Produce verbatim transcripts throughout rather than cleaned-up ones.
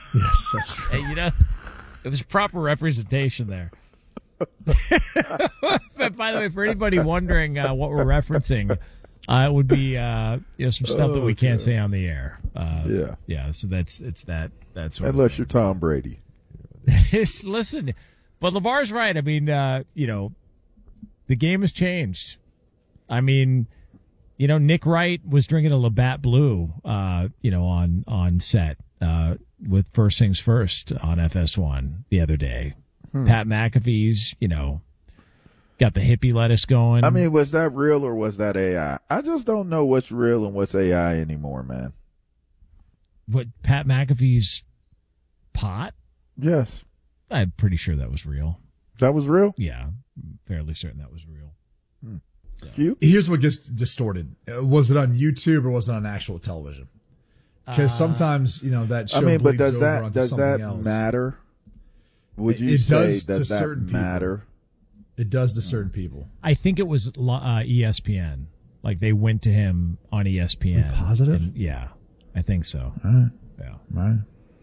Yes, that's true. And, you know, it was proper representation there. But by the way, for anybody wondering uh, what we're referencing, uh, it would be uh, you know some stuff oh, that we can't God. say on the air. Uh, yeah, yeah. So that's it's that that's unless you're Tom Brady. Listen, but LeVar's right. I mean, uh, you know, the game has changed. I mean, you know, Nick Wright was drinking a Labatt Blue, uh, you know, on on set uh, with First Things First on F S one the other day. Hmm. Pat McAfee's, you know, got the hippie lettuce going. I mean, was that real or was that A I? I just don't know what's real and what's A I anymore, man. What, Pat McAfee's pot? Yes. I'm pretty sure that was real. That was real? Yeah, fairly certain that was real. Hmm. So. Cute. Here's what gets distorted. Was it on YouTube or was it on actual television? Because uh, sometimes, you know, that show I mean, but bleeds does over that onto does something that else. matter? Would you it say does does to that certain matter? People. It does to certain people. I think it was uh, E S P N. Like they went to him on E S P N. Are you positive? And, yeah, I think so. All right. Yeah. Right.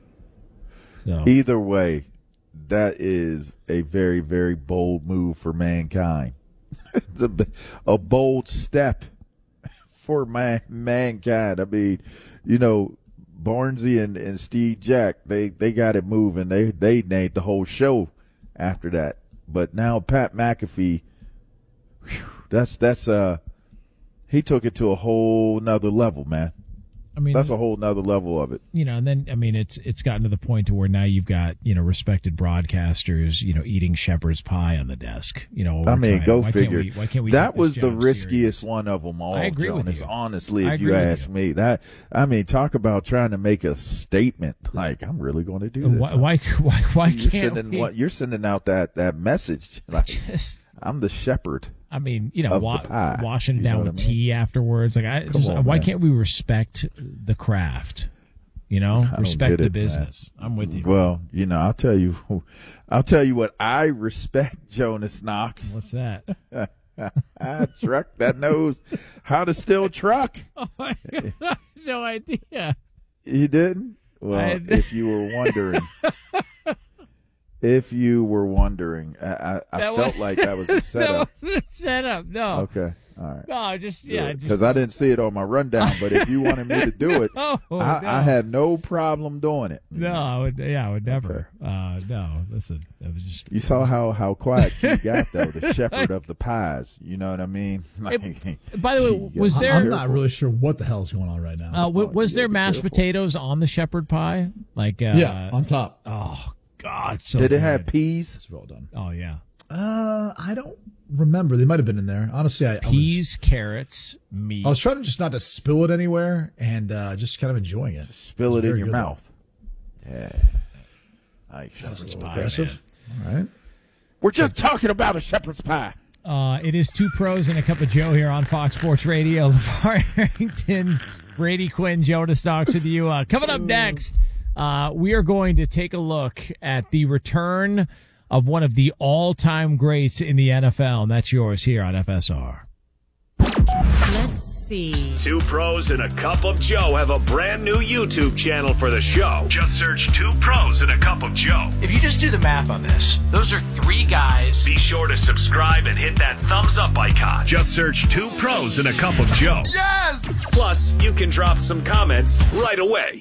So. Either way, that is a very, very bold move for mankind. a, a bold step for man, mankind. I mean, you know, Barnesy and, and Steve Jack, they, they got it moving. They they named the whole show after that. But now Pat McAfee, whew, that's that's uh he took it to a whole nother level, man. I mean, that's a whole nother level of it. You know, and then I mean, it's it's gotten to the point to where now you've got you know respected broadcasters, you know, eating shepherd's pie on the desk. You know, I mean, trying, go why figure. Can't we, why can't we? That was the riskiest serious? one of them all. I agree Jonas, with you. Honestly, I if you agree with ask you. me, that I mean, talk about trying to make a statement. Like, I'm really going to do this. Why? Why? Why, why you're can't sending we? what you're sending out that that message? Like, Just, I'm the shepherd. I mean, you know, wa- pie, washing you down know with what I mean? tea afterwards. Like, I Come just on, why man. can't we respect the craft? You know, I respect don't get the it, business. man. I'm with you. Well, you know, I'll tell you, I'll tell you what I respect, Jonas Knox. What's that? I truck that knows how to still truck. Oh my God, no idea. You didn't? Well, I- if you were wondering, if you were wondering, I, I, I That felt was- like that was a setup. That wasn't a setup. No. Okay, all right. No, just yeah, just Because I didn't see it on my rundown, but if you wanted me to do it, no, I, no. I had no problem doing it. No, I would. Yeah, I would never. Uh, no, listen, it was just. You saw how, how quiet you got, though, the shepherd of the pies. You know what I mean? Like, By the way, you was gotta there? be I'm not careful. really sure what the hell's going on right now. Uh, w- was you there gotta be mashed careful. potatoes on the shepherd pie? Like, uh, yeah, on top. Oh God, so Did it good. have peas? It's well done. Oh yeah, Uh, I don't remember. They might have been in there. Honestly, I, I was peas, carrots, meat. I was trying to just not to spill it anywhere and uh, just kind of enjoying it. Spill it in Very your good, mouth. Yeah. Nice. Shepherd's pie, Aggressive. All right. We're just talking about a shepherd's pie. Uh, it is two pros and a cup of Joe here on Fox Sports Radio. LeVar Arrington, Brady Quinn, Jonas Knox with you. Uh, coming up next, uh, we are going to take a look at the return of one of the all-time greats in the N F L, and that's yours here on F S R. Let's see. Two pros and a cup of Joe have a brand new YouTube channel for the show. Just search Two Pros and a Cup of Joe. If you just do the math on this, those are three guys. Be sure to subscribe and hit that thumbs up icon. Just search Two Pros and a Cup of Joe. Yes! Plus, you can drop some comments right away.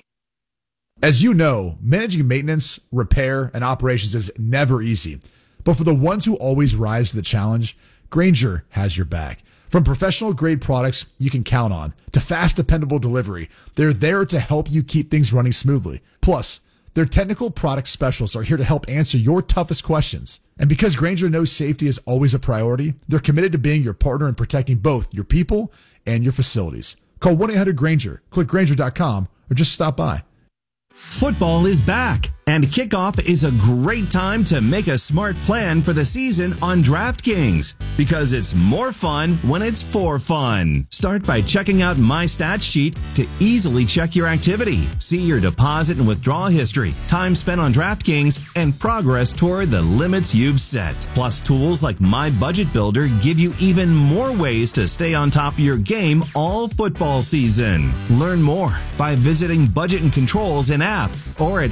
As you know, managing maintenance, repair, and operations is never easy. But for the ones who always rise to the challenge, Grainger has your back. From professional-grade products you can count on to fast, dependable delivery, they're there to help you keep things running smoothly. Plus, their technical product specialists are here to help answer your toughest questions. And because Grainger knows safety is always a priority, they're committed to being your partner in protecting both your people and your facilities. Call one eight hundred Grainger, click Grainger dot com, or just stop by. Football is back, and kickoff is a great time to make a smart plan for the season on DraftKings, because it's more fun when it's for fun. Start by checking out My Stats Sheet to easily check your activity, see your deposit and withdrawal history, time spent on DraftKings, and progress toward the limits you've set. Plus, tools like My Budget Builder give you even more ways to stay on top of your game all football season. Learn more by visiting Budget and Controls in app or at